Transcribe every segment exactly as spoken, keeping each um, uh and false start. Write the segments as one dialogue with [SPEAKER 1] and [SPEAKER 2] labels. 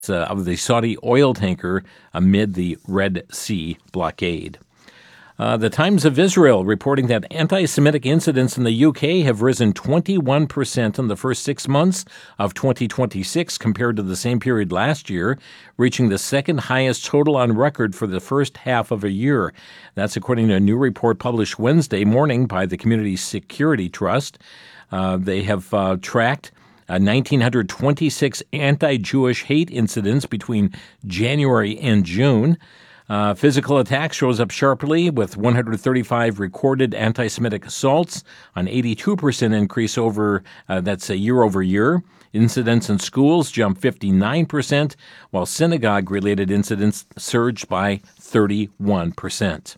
[SPEAKER 1] uh, of the Saudi oil tanker amid the Red Sea blockade. Uh, the Times of Israel reporting that anti-Semitic incidents in the U K have risen twenty-one percent in the first six months of twenty twenty-six compared to the same period last year, reaching the second highest total on record for the first half of a year. That's according to a new report published Wednesday morning by the Community Security Trust. Uh, they have uh, tracked Uh, one thousand nine hundred twenty-six anti-Jewish hate incidents between January and June. Uh, physical attacks rose up sharply, with one hundred thirty-five recorded anti-Semitic assaults, an eighty-two percent increase over, uh, that's a year over year. Incidents in schools jumped fifty-nine percent, while synagogue-related incidents surged by thirty-one percent.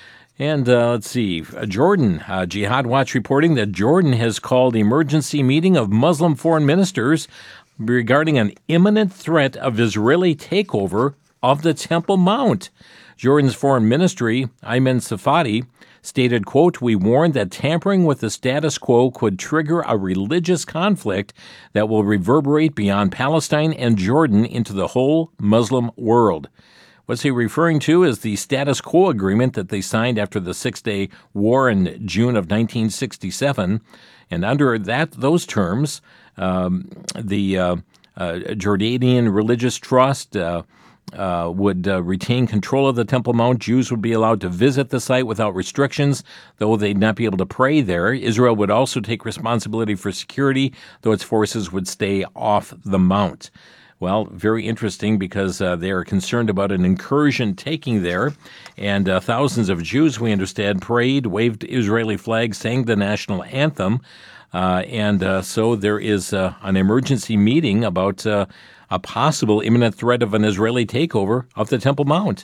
[SPEAKER 1] And uh, let's see, Jordan, uh, Jihad Watch reporting that Jordan has called emergency meeting of Muslim foreign ministers regarding an imminent threat of Israeli takeover of the Temple Mount. Jordan's foreign ministry, Ayman Safadi, stated, quote, "We warned that tampering with the status quo could trigger a religious conflict that will reverberate beyond Palestine and Jordan into the whole Muslim world." What's he referring to is the status quo agreement that they signed after the Six-Day War in June of nineteen sixty-seven. And under that those terms, um, the uh, uh, Jordanian Religious Trust uh, uh, would uh, retain control of the Temple Mount. Jews would be allowed to visit the site without restrictions, though they'd not be able to pray there. Israel would also take responsibility for security, though its forces would stay off the Mount. Well, very interesting, because uh, they are concerned about an incursion taking there, and uh, thousands of Jews, we understand, prayed, waved Israeli flags, sang the national anthem, uh, and uh, so there is uh, an emergency meeting about uh, a possible imminent threat of an Israeli takeover of the Temple Mount.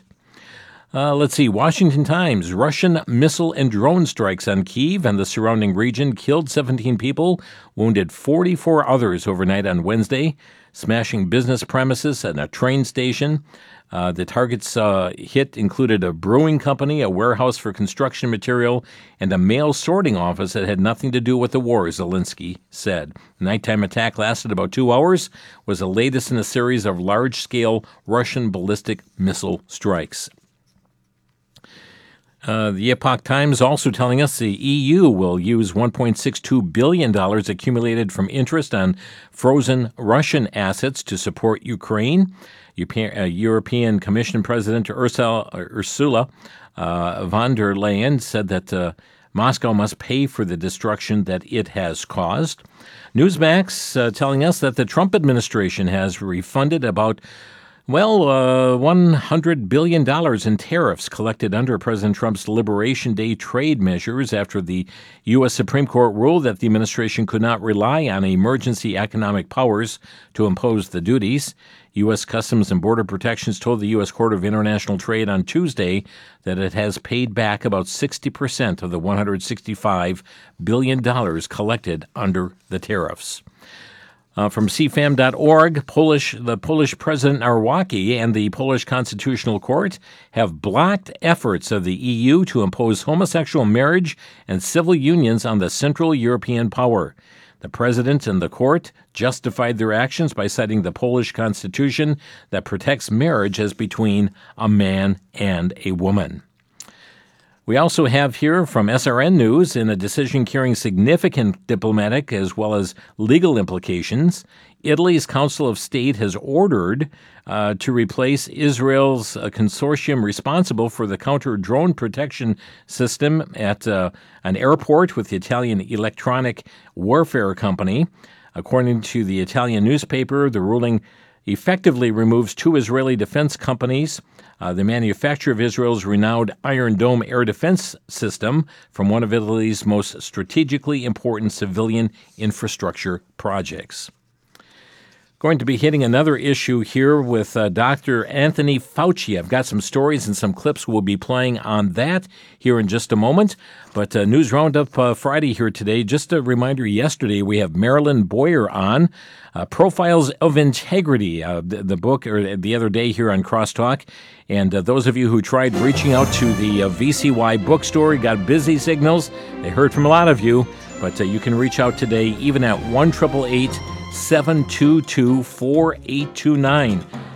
[SPEAKER 1] Uh, let's see, Washington Times, Russian missile and drone strikes on Kyiv and the surrounding region killed seventeen people, wounded forty-four others overnight on Wednesday, smashing business premises and a train station. Uh, the targets uh, hit included a brewing company, a warehouse for construction material, and a mail sorting office that had nothing to do with the war, Zelensky said. The nighttime attack lasted about two hours, was the latest in a series of large-scale Russian ballistic missile strikes. Uh, the Epoch Times also telling us the E U will use one point six two billion dollars accumulated from interest on frozen Russian assets to support Ukraine. European, uh, European Commission President Ursula, uh, Ursula uh, von der Leyen said that uh, Moscow must pay for the destruction that it has caused. Newsmax uh, telling us that the Trump administration has refunded about Well, uh, one hundred billion dollars in tariffs collected under President Trump's Liberation Day trade measures after the U S. Supreme Court ruled that the administration could not rely on emergency economic powers to impose the duties. U S. Customs and Border Protections told the U S. Court of International Trade on Tuesday that it has paid back about sixty percent of the one hundred sixty-five billion dollars collected under the tariffs. Uh, from C F A M dot org, Polish, the Polish President Nawrocki and the Polish Constitutional Court have blocked efforts of the E U to impose homosexual marriage and civil unions on the Central European power. The president and the court justified their actions by citing the Polish constitution that protects marriage as between a man and a woman. We also have here from S R N News, in a decision carrying significant diplomatic as well as legal implications, Italy's Council of State has ordered uh, to replace Israel's uh, consortium responsible for the counter-drone protection system at uh, an airport with the Italian Electronic Warfare Company. According to the Italian newspaper, the ruling effectively removes two Israeli defense companies, uh, the manufacturer of Israel's renowned Iron Dome air defense system, from one of Italy's most strategically important civilian infrastructure projects. Going to be hitting another issue here with uh, Doctor Anthony Fauci. I've got some stories and some clips we'll be playing on that here in just a moment. But uh, News Roundup uh, Friday here today. Just a reminder, yesterday we have Marilyn Boyer on, uh, Profiles of Integrity, uh, the, the book, or the other day here on Crosstalk. And uh, those of you who tried reaching out to the uh, V C Y bookstore, got busy signals. They heard from a lot of you, but uh, you can reach out today even at one eight eight eight seven two two, four eight two nine.